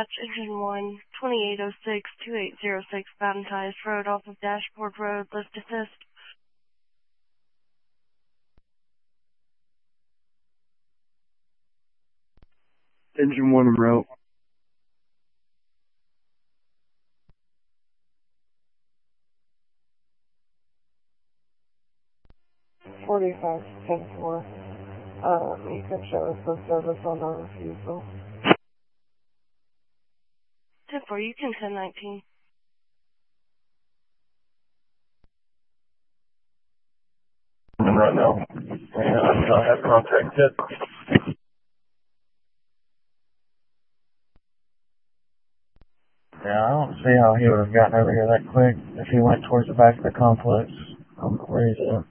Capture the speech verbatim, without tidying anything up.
Dispatch Engine one, twenty-eight oh six, twenty-eight oh six Baptized Road off of Dashboard Road, lift assist. Engine one en route. forty-five ten four. Um, you can show us some service on our refusal. ten four, you can ten nineteen. Right now. And I have contact yet. Yeah, I don't see how he would have gotten over here that quick if he went towards the back of the complex. Um, where he's at.